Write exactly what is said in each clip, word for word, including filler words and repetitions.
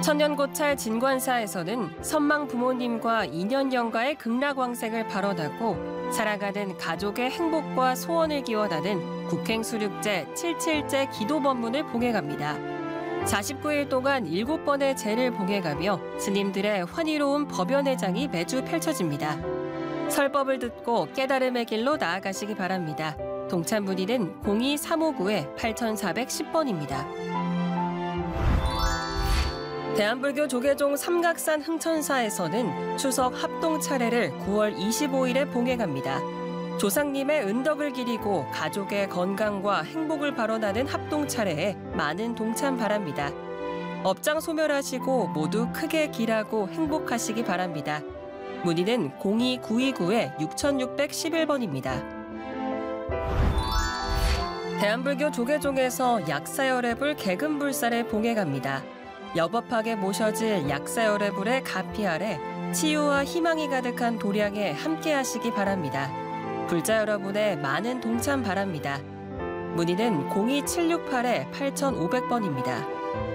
천년고찰 진관사에서는 선망 부모님과 인연영가의 극락왕생을 발언하고 살아가는 가족의 행복과 소원을 기원하는 국행수륙제 칠칠제 기도법문을 봉해갑니다. 사십구 일 동안 일곱 번의 제를 봉해가며 스님들의 환희로운 법연회장이 매주 펼쳐집니다. 설법을 듣고 깨달음의 길로 나아가시기 바랍니다. 동참 문의는 공이 삼오구 팔사십 번입니다. 대한불교 조계종 삼각산 흥천사에서는 추석 합동 차례를 구월 이십오일에 봉해갑니다. 조상님의 은덕을 기리고 가족의 건강과 행복을 발언하는 합동 차례에 많은 동참 바랍니다. 업장 소멸하시고 모두 크게 길하고 행복하시기 바랍니다. 문의는 공이 구이구 육육일일 번입니다. 대한불교 조계종에서 약사열애불 개금불사를 봉해갑니다. 여법하게 모셔질 약사열애불의 가피 아래 치유와 희망이 가득한 도량에 함께하시기 바랍니다. 불자 여러분의 많은 동참 바랍니다. 문의는 공이 칠육팔 팔오공공 번입니다.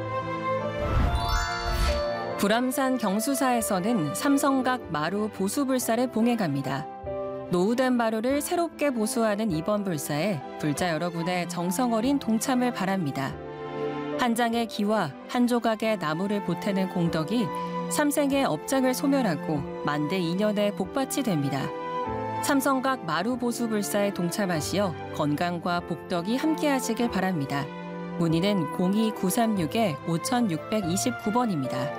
불암산 경수사에서는 삼성각 마루 보수불사를 봉해갑니다. 노후된 마루를 새롭게 보수하는 이번 불사에 불자 여러분의 정성 어린 동참을 바랍니다. 한 장의 기와 한 조각의 나무를 보태는 공덕이 삼생의 업장을 소멸하고 만대 이년의 복밭이 됩니다. 삼성각 마루 보수 불사에 동참하시어 건강과 복덕이 함께하시길 바랍니다. 문의는 공이 구삼육 오육이구 번입니다.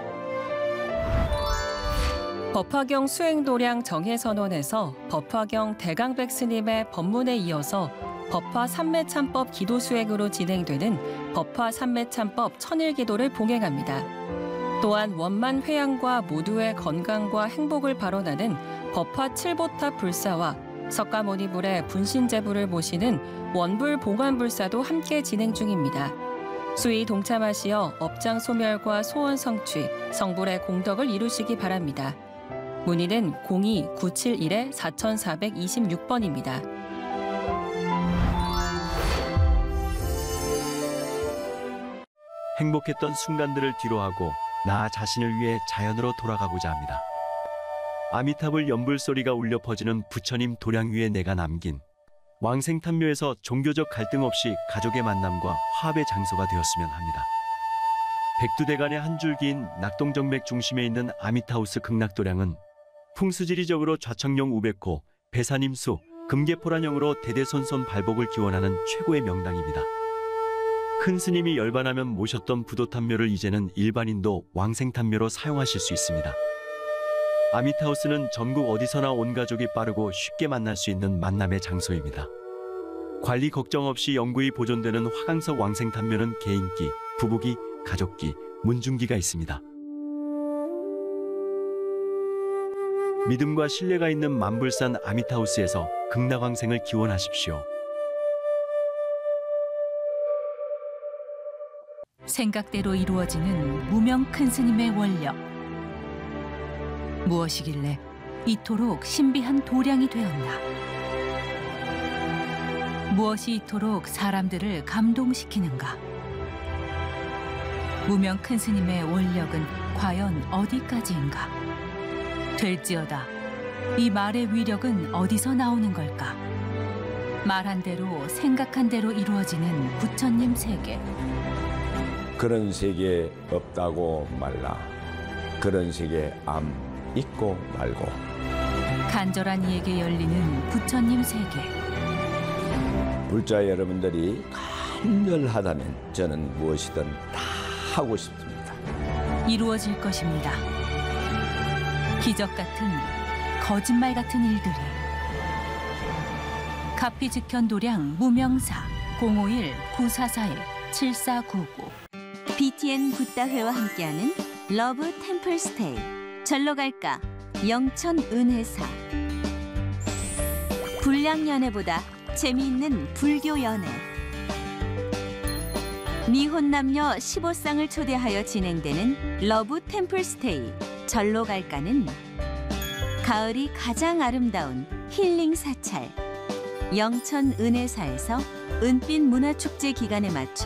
법화경 수행도량 정해선언에서 법화경 대강백 스님의 법문에 이어서 법화 삼매참법 기도 수행으로 진행되는 법화 삼매참법 천일기도를 봉행합니다. 또한 원만 회양과 모두의 건강과 행복을 발언하는 법화 칠보탑 불사와 석가모니불의 분신제불을 모시는 원불 봉환불사도 함께 진행 중입니다. 수의 동참하시어 업장 소멸과 소원 성취, 성불의 공덕을 이루시기 바랍니다. 문의는 공이 구칠일 사사이육 번입니다. 행복했던 순간들을 뒤로하고 나 자신을 위해 자연으로 돌아가고자 합니다. 아미타불 연불소리가 울려 퍼지는 부처님 도량 위에 내가 남긴 왕생탄묘에서 종교적 갈등 없이 가족의 만남과 화합의 장소가 되었으면 합니다. 백두대간의 한 줄기인 낙동정맥 중심에 있는 아미타우스 극락도량은 풍수지리적으로 좌청룡 우백호, 배산임수, 금계포란형으로 대대손손 발복을 기원하는 최고의 명당입니다. 큰 스님이 열반하면 모셨던 부도탄묘를 이제는 일반인도 왕생탄묘로 사용하실 수 있습니다. 아미타우스는 전국 어디서나 온 가족이 빠르고 쉽게 만날 수 있는 만남의 장소입니다. 관리 걱정 없이 영구히 보존되는 화강석 왕생탄묘는 개인기, 부부기, 가족기, 문중기가 있습니다. 믿음과 신뢰가 있는 만불산 아미타우스에서 극락왕생을 기원하십시오. 생각대로 이루어지는 무명 큰 스님의 원력. 무엇이길래 이토록 신비한 도량이 되었나? 무엇이 이토록 사람들을 감동시키는가? 무명 큰 스님의 원력은 과연 어디까지인가? 될지어다, 이 말의 위력은 어디서 나오는 걸까? 말한 대로 생각한 대로 이루어지는 부처님 세계. 그런 세계 없다고 말라. 그런 세계 암 있고 말고. 간절한 이에게 열리는 부처님 세계. 불자 여러분들이 간절하다면 저는 무엇이든 다 하고 싶습니다. 이루어질 것입니다. 기적 같은, 거짓말 같은 일들이. 가피즉현도량 무명사 공오일 구사사일 칠사구구. 비티엔 붓다회와 함께하는 러브 템플 스테이. 절로 갈까? 영천 은혜사. 불량 연애보다 재미있는 불교 연애. 미혼 남녀 십오 쌍을 초대하여 진행되는 러브 템플 스테이. 절로 갈까는 가을이 가장 아름다운 힐링 사찰. 영천 은혜사에서 은빛 문화축제 기간에 맞춰